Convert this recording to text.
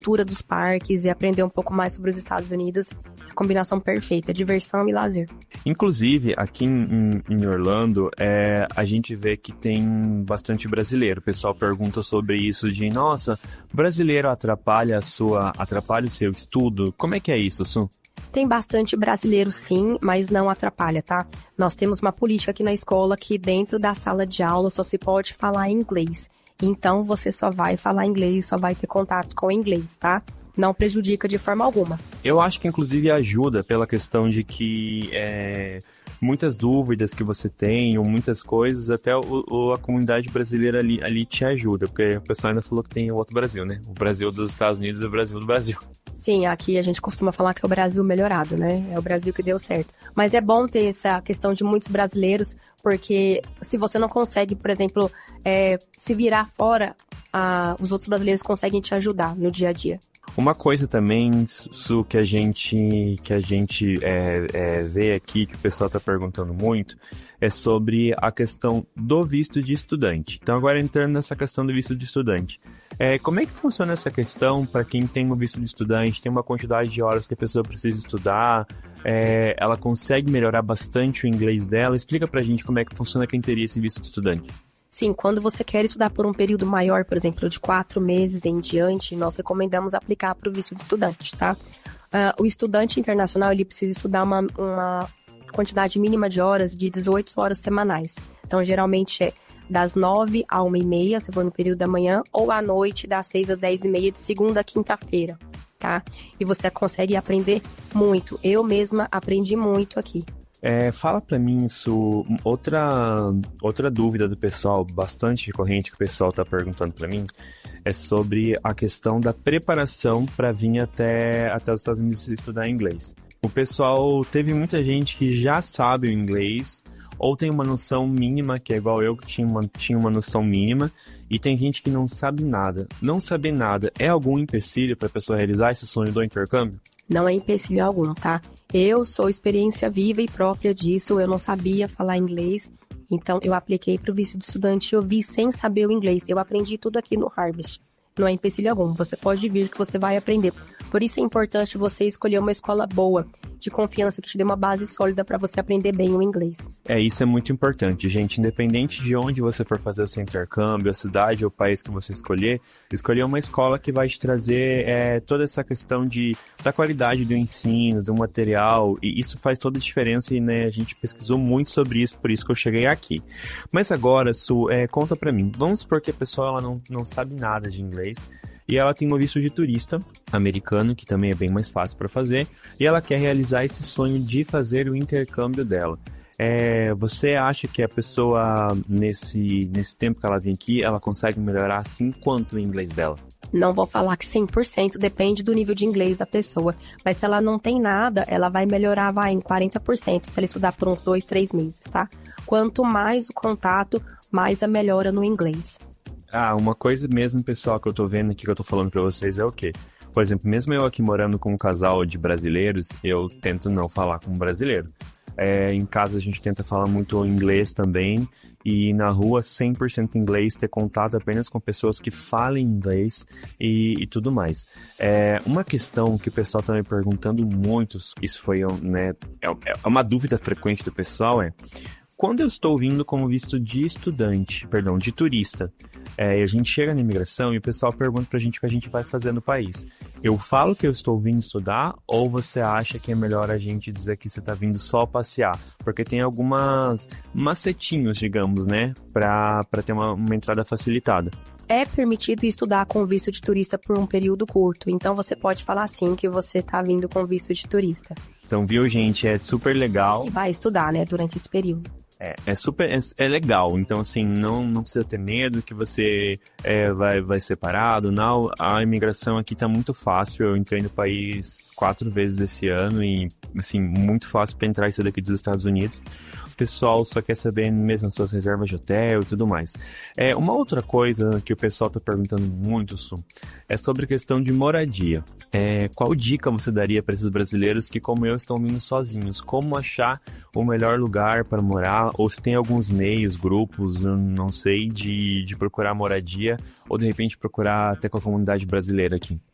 cultura dos parques e aprender um pouco mais sobre os Estados Unidos. A combinação perfeita, diversão e lazer. Inclusive, aqui em Orlando, a gente vê que tem bastante brasileiro. O pessoal pergunta sobre isso de, nossa, brasileiro atrapalha o seu estudo? Como é que é isso, Su? Tem bastante brasileiro sim, mas não atrapalha, tá? Nós temos uma política aqui na escola que dentro da sala de aula só se pode falar inglês. Então você só vai falar inglês, só vai ter contato com inglês, tá? Não prejudica de forma alguma. Eu acho que inclusive ajuda pela questão de que muitas dúvidas que você tem, ou muitas coisas, até a comunidade brasileira ali te ajuda, porque o pessoal ainda falou que tem o outro Brasil, né? O Brasil dos Estados Unidos e o Brasil do Brasil. Sim, aqui a gente costuma falar que é o Brasil melhorado, né? É o Brasil que deu certo. Mas é bom ter essa questão de muitos brasileiros, porque se você não consegue, por exemplo, se virar fora, os outros brasileiros conseguem te ajudar no dia a dia. Uma coisa também, Su, que a gente vê aqui, que o pessoal está perguntando muito, é sobre a questão do visto de estudante. Então, agora entrando nessa questão do visto de estudante. Como é que funciona essa questão para quem tem um visto de estudante, tem uma quantidade de horas que a pessoa precisa estudar, ela consegue melhorar bastante o inglês dela? Explica pra gente como é que funciona quem teria esse visto de estudante. Sim, quando você quer estudar por um período maior, por exemplo, de 4 meses em diante, nós recomendamos aplicar para o visto de estudante, tá? O estudante internacional, ele precisa estudar uma quantidade mínima de horas de 18 horas semanais. Então, geralmente é das 9 a 1h30, se for no período da manhã, ou à noite, das 6 às 10h30, de segunda a quinta-feira, tá? E você consegue aprender muito. Eu mesma aprendi muito aqui. Fala pra mim isso, outra dúvida do pessoal, bastante recorrente que o pessoal tá perguntando pra mim, é sobre a questão da preparação para vir até os Estados Unidos estudar inglês. O pessoal, teve muita gente que já sabe o inglês, ou tem uma noção mínima, que é igual eu, que tinha uma noção mínima, e tem gente que não sabe nada. Não saber nada é algum empecilho para a pessoa realizar esse sonho do intercâmbio? Não é empecilho algum, tá? Eu sou experiência viva e própria disso, eu não sabia falar inglês, então eu apliquei para o visto de estudante e eu vi sem saber o inglês. Eu aprendi tudo aqui no Harvest. Não é empecilho algum, você pode vir que você vai aprender. Por isso é importante você escolher uma escola boa, de confiança, que te dê uma base sólida para você aprender bem o inglês. Isso é muito importante, gente. Independente de onde você for fazer o seu intercâmbio, a cidade ou o país que você escolher uma escola que vai te trazer toda essa questão da qualidade do ensino, do material, e isso faz toda a diferença, e né, a gente pesquisou muito sobre isso, por isso que eu cheguei aqui. Mas agora, Su, conta pra mim. Vamos supor que a pessoa ela não sabe nada de inglês, e ela tem um visto de turista americano, que também é bem mais fácil para fazer, e ela quer realizar esse sonho de fazer o intercâmbio dela. Você acha que a pessoa, nesse tempo que ela vem aqui, ela consegue melhorar assim quanto o inglês dela? Não vou falar que 100%, depende do nível de inglês da pessoa. Mas se ela não tem nada, ela vai melhorar em 40%, se ela estudar por uns 2, 3 meses, tá? Quanto mais o contato, mais a melhora no inglês. Uma coisa mesmo, pessoal, que eu tô vendo aqui, que eu tô falando pra vocês é o quê? Por exemplo, mesmo eu aqui morando com um casal de brasileiros, eu tento não falar com um brasileiro. Em casa a gente tenta falar muito inglês também, e na rua 100% inglês, ter contato apenas com pessoas que falem inglês e tudo mais. Uma questão que o pessoal tá me perguntando muito, isso foi uma dúvida frequente do pessoal, quando eu estou vindo como visto de de turista, a gente chega na imigração e o pessoal pergunta pra gente o que a gente vai fazer no país. Eu falo que eu estou vindo estudar, ou você acha que é melhor a gente dizer que você está vindo só passear? Porque tem algumas macetinhos, digamos, né, pra ter uma entrada facilitada. É permitido estudar com visto de turista por um período curto, então você pode falar sim que você está vindo com visto de turista. Então, viu, gente, é super legal. E vai estudar, né, durante esse período. É legal, então assim, não precisa ter medo que você vai ser parado, não, a imigração aqui tá muito fácil, eu entrei no país 4 vezes esse ano e assim, muito fácil para entrar e sair daqui dos Estados Unidos. O pessoal só quer saber mesmo as suas reservas de hotel e tudo mais. Uma outra coisa que o pessoal tá perguntando muito, Su, é sobre a questão de moradia. Qual dica você daria para esses brasileiros que, como eu, estão vindo sozinhos? Como achar o melhor lugar para morar? Ou se tem alguns meios, grupos, eu não sei, de procurar moradia, ou de repente procurar até com a comunidade brasileira aqui?